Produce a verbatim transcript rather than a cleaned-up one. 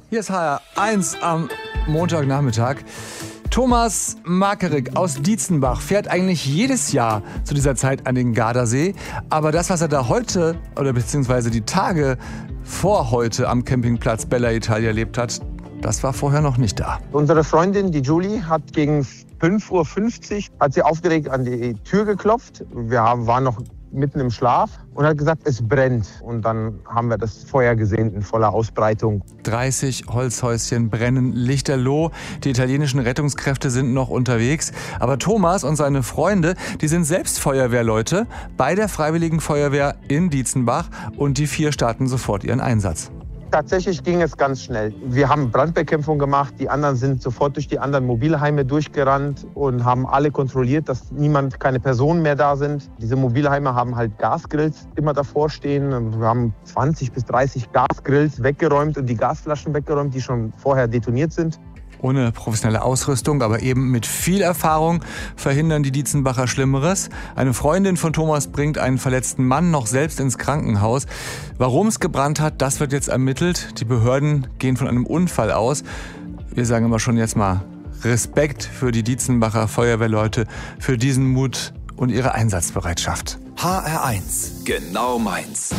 Hier ist H R eins am Montagnachmittag. Thomas Makerik aus Dietzenbach fährt eigentlich jedes Jahr zu dieser Zeit an den Gardasee. Aber das, was er da heute oder beziehungsweise die Tage vor heute am Campingplatz Bella Italia erlebt hat, das war vorher noch nicht da. Unsere Freundin, die Julie, hat gegen fünf Uhr fünfzig hat sie aufgeregt an die Tür geklopft. Wir waren noch mitten im Schlaf und hat gesagt, es brennt. Und dann haben wir das Feuer gesehen in voller Ausbreitung. dreißig Holzhäuschen brennen lichterloh. Die italienischen Rettungskräfte sind noch unterwegs. Aber Thomas und seine Freunde, die sind selbst Feuerwehrleute bei der Freiwilligen Feuerwehr in Dietzenbach. Und die vier starten sofort ihren Einsatz. Tatsächlich ging es ganz schnell. Wir haben Brandbekämpfung gemacht. Die anderen sind sofort durch die anderen Mobilheime durchgerannt und haben alle kontrolliert, dass niemand, keine Personen mehr da sind. Diese Mobilheime haben halt Gasgrills immer davor stehen. Wir haben zwanzig bis dreißig Gasgrills weggeräumt und die Gasflaschen weggeräumt, die schon vorher detoniert sind. Ohne professionelle Ausrüstung, aber eben mit viel Erfahrung verhindern die Dietzenbacher Schlimmeres. Eine Freundin von Thomas bringt einen verletzten Mann noch selbst ins Krankenhaus. Warum es gebrannt hat, das wird jetzt ermittelt. Die Behörden gehen von einem Unfall aus. Wir sagen aber schon jetzt mal Respekt für die Dietzenbacher Feuerwehrleute, für diesen Mut und ihre Einsatzbereitschaft. H R eins, genau meins.